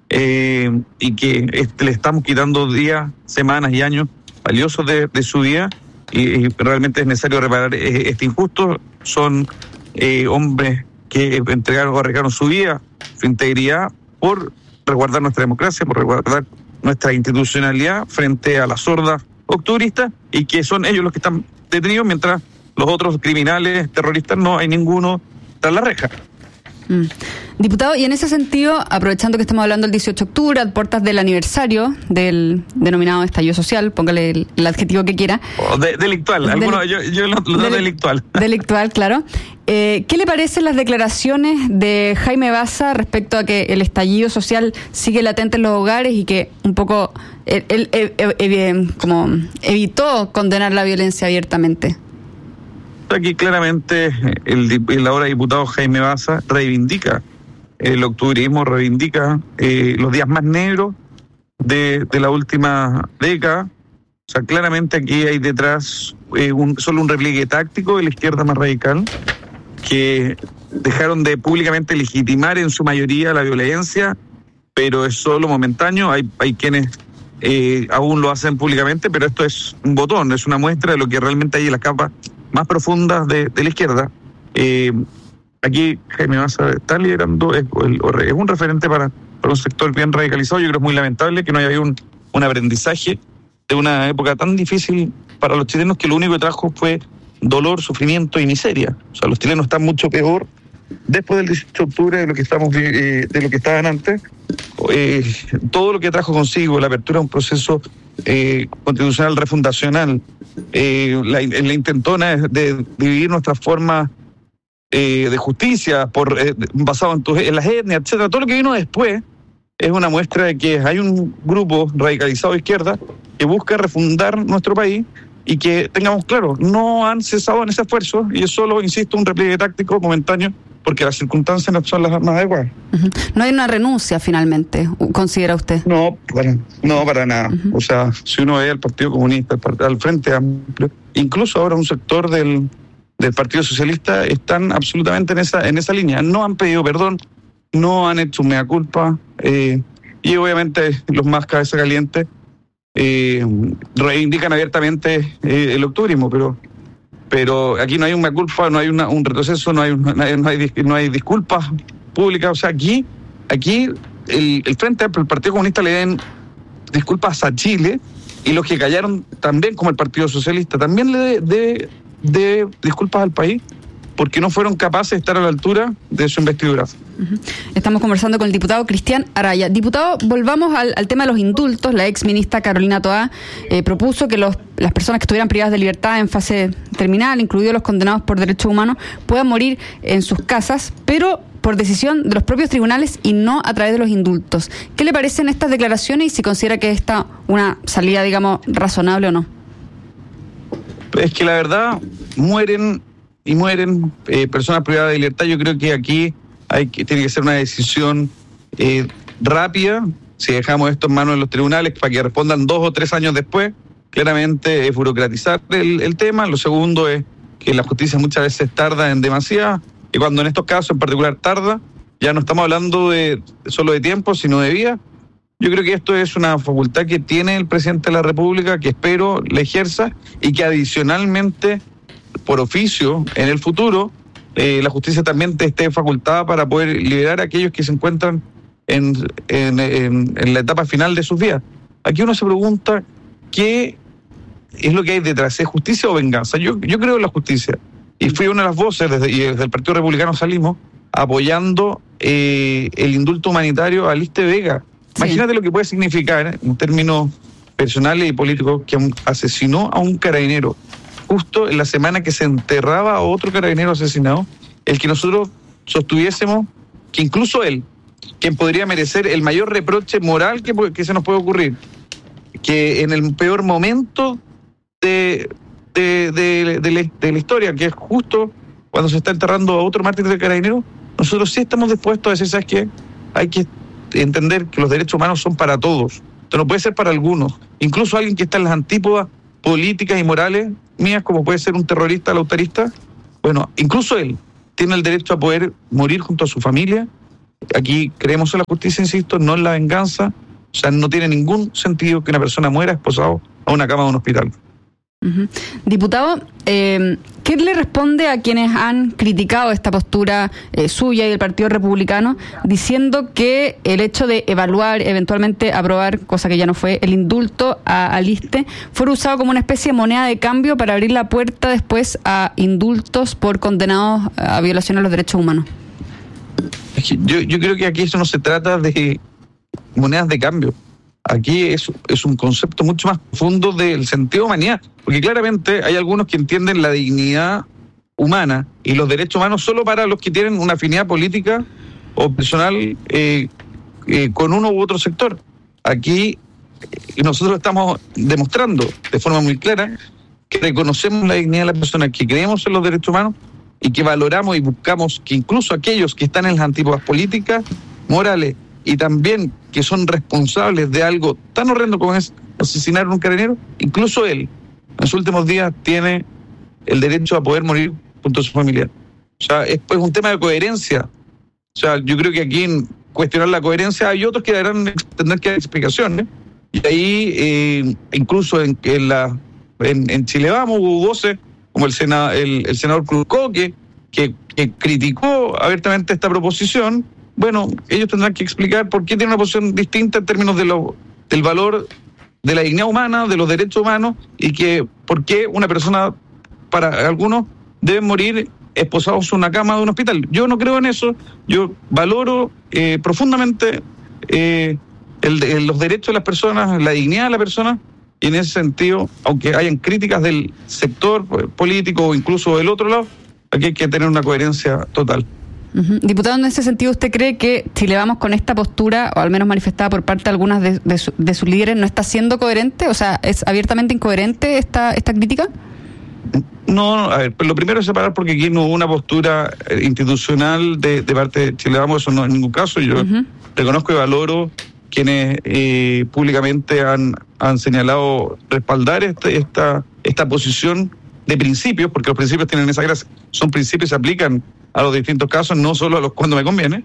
y que le estamos quitando días, semanas y años valiosos de su vida, y realmente es necesario reparar este injusto. Son hombres que arriesgaron su vida, su integridad, por resguardar nuestra democracia, por resguardar nuestra institucionalidad frente a las hordas octubristas, y que son ellos los que están detenidos, mientras los otros criminales, terroristas, no hay ninguno tras la reja. Diputado, y en ese sentido, aprovechando que estamos hablando del 18 de octubre, a puertas del aniversario del denominado estallido social, póngale el adjetivo que quiera. Delictual, yo lo delictual. Delictual, claro. ¿Qué le parecen las declaraciones de Jaime Baza respecto a que el estallido social sigue latente en los hogares y que un poco él como evitó condenar la violencia abiertamente? Aquí claramente el ahora diputado Jaime Baza reivindica el octubrismo, reivindica los días más negros de la última década. O sea, claramente aquí hay detrás solo un repliegue táctico de la izquierda más radical, que dejaron de públicamente legitimar en su mayoría la violencia, pero es solo momentáneo. Hay quienes aún lo hacen públicamente, pero esto es un botón, es una muestra de lo que realmente hay en las capas más profundas de la izquierda. Aquí Jaime Baza está liderando, es un referente para un sector bien radicalizado. Yo creo que es muy lamentable que no haya habido un aprendizaje de una época tan difícil para los chilenos, que lo único que trajo fue dolor, sufrimiento y miseria. O sea, los chilenos están mucho peor después del 18 de octubre de lo que de lo que estaban antes. Todo lo que trajo consigo la apertura de un proceso constitucional refundacional, la intentona de dividir nuestra forma de justicia basado en las etnias, etcétera. Todo lo que vino después es una muestra de que hay un grupo radicalizado de izquierda que busca refundar nuestro país, y que tengamos claro, no han cesado en ese esfuerzo, y es solo, insisto, un repliegue táctico momentáneo, porque las circunstancias no son las más adecuadas. Uh-huh. No hay una renuncia finalmente, ¿considera usted? No, para nada. Uh-huh. O sea, si uno ve al Partido Comunista, al Frente Amplio, incluso ahora un sector del Partido Socialista, están absolutamente en esa línea. No han pedido perdón, no han hecho mea culpa, y obviamente los más cabeza calientes reivindican abiertamente el octubrismo, pero aquí no hay un mea culpa, no hay un retroceso, no hay disculpas públicas. O sea, aquí el Frente Amplio, el Partido Comunista, le den disculpas a Chile, y los que callaron también, como el Partido Socialista, también le de disculpas al país, porque no fueron capaces de estar a la altura de su investidura. Uh-huh. Estamos conversando con el diputado Cristian Araya. Diputado, volvamos al tema de los indultos. La ex ministra Carolina Toá propuso que las personas que estuvieran privadas de libertad en fase terminal, incluidos los condenados por derechos humanos, puedan morir en sus casas, pero por decisión de los propios tribunales y no a través de los indultos. ¿Qué le parecen estas declaraciones y si considera que esta una salida, digamos, razonable o no? Es que la verdad, mueren personas privadas de libertad. Yo creo que aquí tiene que ser una decisión rápida. Si dejamos esto en manos de los tribunales para que respondan 2 o 3 años después, claramente es burocratizar el tema. Lo segundo es que la justicia muchas veces tarda en demasía, y cuando en estos casos en particular tarda, ya no estamos hablando solo de tiempo, sino de vida. Yo creo que esto es una facultad que tiene el presidente de la República, que espero le ejerza, y que adicionalmente, por oficio, en el futuro, la justicia también esté facultada para poder liberar a aquellos que se encuentran en la etapa final de sus vidas. Aquí uno se pregunta, ¿qué es lo que hay detrás? ¿Es justicia o venganza? Yo creo en la justicia. Y fui una de las voces, y desde el Partido Republicano salimos, apoyando el indulto humanitario a Aliste Vega. Imagínate lo que puede significar, en términos personales y políticos, que asesinó a un carabinero justo en la semana que se enterraba a otro carabinero asesinado, el que nosotros sostuviésemos que incluso él, quien podría merecer el mayor reproche moral que se nos puede ocurrir, que en el peor momento de la historia, que es justo cuando se está enterrando a otro mártir de carabinero, nosotros sí estamos dispuestos a decir, ¿sabes qué? Hay que entender que los derechos humanos son para todos. Esto no puede ser para algunos. Incluso alguien que está en las antípodas políticas y morales mías, como puede ser un terrorista lautarista, bueno, incluso él tiene el derecho a poder morir junto a su familia. Aquí creemos en la justicia, insisto, no en la venganza. O sea, no tiene ningún sentido que una persona muera esposado a una cama de un hospital. Uh-huh. Diputado, ¿qué le responde a quienes han criticado esta postura suya y del Partido Republicano, diciendo que el hecho de evaluar, eventualmente aprobar, cosa que ya no fue, el indulto a Aliste, fue usado como una especie de moneda de cambio para abrir la puerta después a indultos por condenados a violación a los derechos humanos? Yo creo que aquí eso no se trata de monedas de cambio. Aquí es un concepto mucho más profundo del sentido de humanidad, porque claramente hay algunos que entienden la dignidad humana y los derechos humanos solo para los que tienen una afinidad política o personal con uno u otro sector. Aquí nosotros estamos demostrando de forma muy clara que reconocemos la dignidad de la persona, que creemos en los derechos humanos y que valoramos y buscamos que incluso aquellos que están en las antípodas políticas, morales y también que son responsables de algo tan horrendo como es asesinar a un carabinero, incluso él, en sus últimos días, tiene el derecho a poder morir junto a su familia. O sea, es un tema de coherencia. O sea, yo creo que aquí en cuestionar la coherencia hay otros que deberán tener que dar explicaciones. Y ahí, incluso en Chile Vamos, hubo voces como el senador Cruzco, que criticó abiertamente esta proposición. Bueno, ellos tendrán que explicar por qué tienen una posición distinta en términos del valor de la dignidad humana, de los derechos humanos, y que por qué una persona, para algunos, debe morir esposados en una cama de un hospital. Yo no creo en eso. Yo valoro profundamente los derechos de las personas, la dignidad de la persona, y en ese sentido, aunque hayan críticas del sector político o incluso del otro lado, aquí hay que tener una coherencia total. Uh-huh. Diputado, en ese sentido, ¿usted cree que si le vamos con esta postura, o al menos manifestada por parte de algunas de sus líderes, no está siendo coherente? O sea, ¿es abiertamente incoherente esta crítica? No, a ver, lo primero es separar, porque aquí no hubo una postura institucional de parte de Chile Vamos, eso no en ningún caso. Yo reconozco y valoro quienes públicamente han señalado respaldar esta posición de principios, porque los principios tienen esa gracia, son principios y se aplican a los distintos casos, no solo a los cuando me conviene.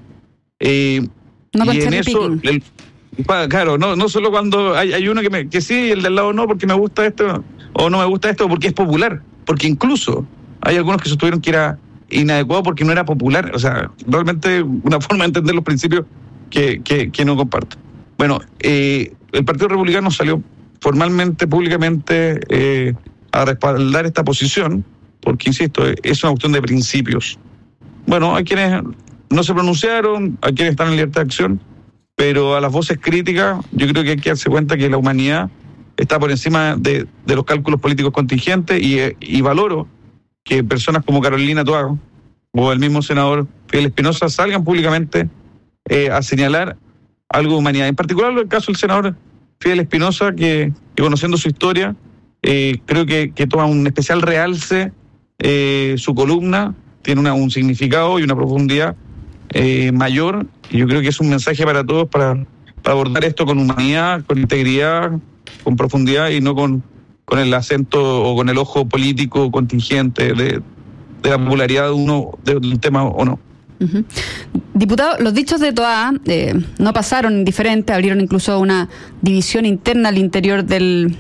No y en eso, claro, no solo cuando hay uno que sí y el del lado no, porque me gusta esto, o no me gusta esto, porque es popular, porque incluso hay algunos que sostuvieron que era inadecuado porque no era popular. O sea, realmente una forma de entender los principios que no comparto. Bueno, el Partido Republicano salió formalmente, públicamente, a respaldar esta posición, porque, insisto, es una cuestión de principios. Bueno, hay quienes no se pronunciaron, hay quienes están en libertad de acción, pero a las voces críticas yo creo que hay que darse cuenta que la humanidad está por encima de los cálculos políticos contingentes, y valoro que personas como Carolina Toago o el mismo senador Fidel Espinosa salgan públicamente a señalar algo de humanidad. En particular el caso del senador Fidel Espinosa, que conociendo su historia, creo que toma un especial realce su columna, tiene un significado y una profundidad mayor, y yo creo que es un mensaje para todos para abordar esto con humanidad, con integridad, con profundidad, y no con el acento o con el ojo político contingente de la popularidad de uno, de un tema o no. Uh-huh. Diputado, los dichos de Toá no pasaron indiferente, abrieron incluso una división interna al interior de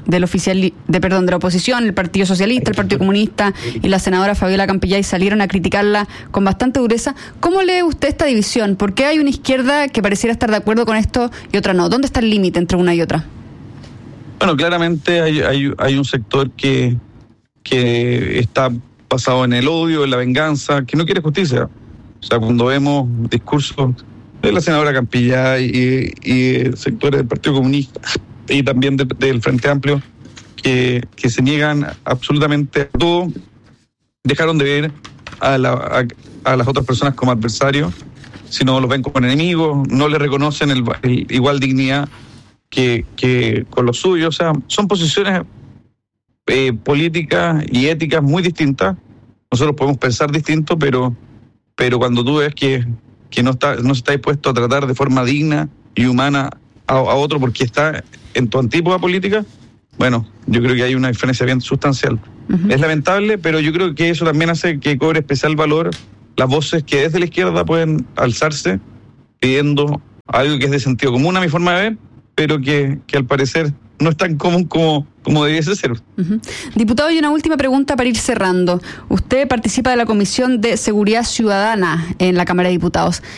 la oposición. El Partido Socialista, el Partido Comunista y la senadora Fabiola Campillay salieron a criticarla con bastante dureza. ¿Cómo lee usted esta división? ¿Por qué hay una izquierda que pareciera estar de acuerdo con esto y otra no? ¿Dónde está el límite entre una y otra? Bueno, claramente hay un sector que está basado en el odio, en la venganza, que no quiere justicia. O sea, cuando vemos discursos de la senadora Campillá y sectores del Partido Comunista y también del Frente Amplio, que se niegan absolutamente a todo, dejaron de ver a las otras personas como adversarios, sino los ven como enemigos, no le reconocen el igual dignidad que con los suyos. O sea, son posiciones políticas y éticas muy distintas. Nosotros podemos pensar distinto, pero cuando tú ves que no se está dispuesto a tratar de forma digna y humana a otro porque está en tu antípoda política, bueno, yo creo que hay una diferencia bien sustancial. Uh-huh. Es lamentable, pero yo creo que eso también hace que cobre especial valor las voces que desde la izquierda pueden alzarse pidiendo algo que es de sentido común a mi forma de ver, pero que al parecer no es tan común como debiese ser. Uh-huh. Diputado, y una última pregunta para ir cerrando. Usted participa de la Comisión de Seguridad Ciudadana en la Cámara de Diputados.